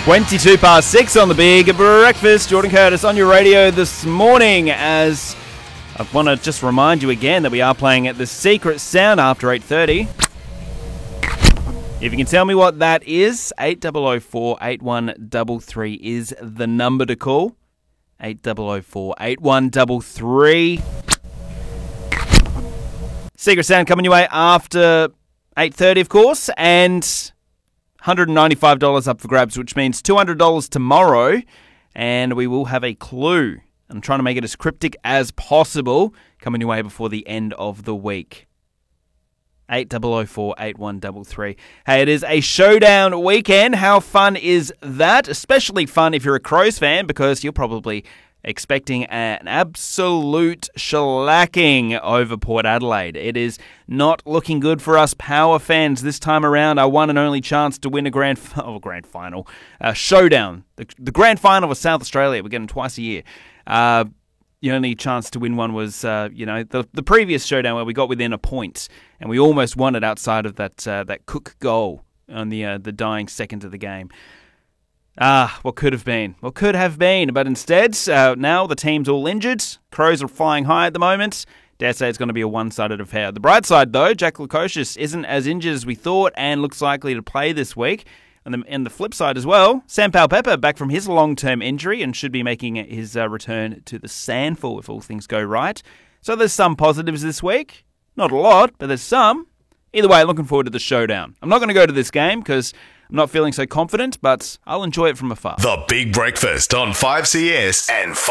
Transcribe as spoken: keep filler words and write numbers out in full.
twenty-two past six on the Big Breakfast. Jordan Curtis on your radio this morning, as I want to just remind you again that we are playing at the Secret Sound after eight thirty. If you can tell me what that is, eight oh four, eight one three three is the number to call. eight oh four, eight one three three. Secret Sound coming your way after eight thirty, of course, and one hundred ninety-five dollars up for grabs, which means two hundred dollars tomorrow, and we will have a clue. I'm trying to make it as cryptic as possible, coming your way before the end of the week. eight oh four, eight one three three. Hey, it is a showdown weekend. How fun is that? Especially fun if you're a Crows fan, because you're probably expecting an absolute shellacking over Port Adelaide. It is not looking good for us Power fans this time around. Our one and only chance to win a grand, oh, grand final, uh, showdown, the, the grand final of South Australia. We get them twice a year. Uh, the only chance to win one was, uh, you know, the the previous showdown where we got within a point and we almost won it outside of that uh, that Cook goal on the uh, the dying second of the game. Ah, what could have been. What could have been. But instead, uh, now the team's all injured. Crows are flying high at the moment. Dare say it's going to be a one-sided affair. The bright side, though, Jack Lukosius isn't as injured as we thought and looks likely to play this week. And the, and the flip side as well, Sam Powell-Pepper back from his long-term injury and should be making his uh, return to the Sandful if all things go right. So there's some positives this week. Not a lot, but there's some. Either way, looking forward to the showdown. I'm not going to go to this game because I'm not feeling so confident, but I'll enjoy it from afar. The Big Breakfast on five C S and